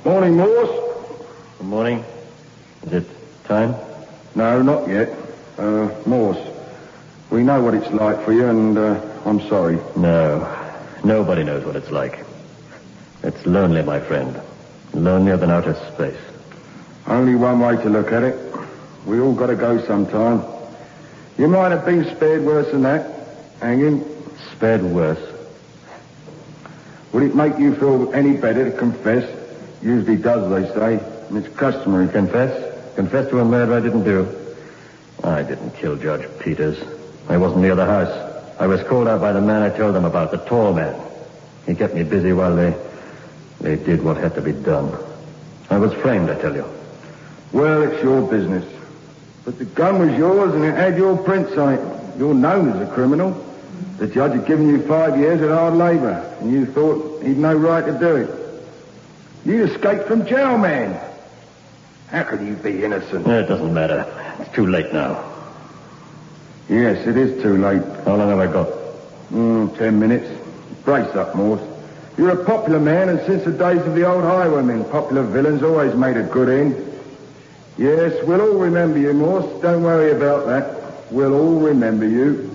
Morning, Morse. Good morning. Is it time? No, not yet. Morse, we know what it's like for you, and I'm sorry. No. Nobody knows what it's like. It's lonely, my friend. Lonelier than outer space. Only one way to look at it. We all got to go sometime. You might have been spared worse than that. Hanging. Spared worse. Would it make you feel any better to confess? Usually does, they say. And it's customary. Confess? Confess to a murder I didn't do. I didn't kill Judge Peters. I wasn't near the house. I was called out by the man I told them about, the tall man. He kept me busy while they did what had to be done. I was framed, I tell you. Well, it's your business. But the gun was yours and it had your prints on it. You're known as a criminal. The judge had given you 5 years at hard labor, and you thought he'd no right to do it. You escaped from jail, man. How could you be innocent? It doesn't matter. It's too late now. Yes, it is too late. How long have I got? 10 minutes. Brace up, Morse. You're a popular man, and since the days of the old highwaymen, popular villains always made a good end. Yes, we'll all remember you, Morse. Don't worry about that. We'll all remember you.